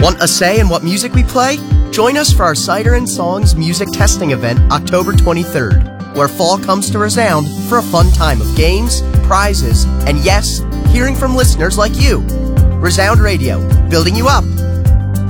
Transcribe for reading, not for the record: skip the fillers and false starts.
Want a say in what music we play? Join us for our Cider and Songs music testing event October 23rd, where fall comes to resound for a fun time of games, prizes, and yes, hearing from listeners like you. Resound Radio, building you up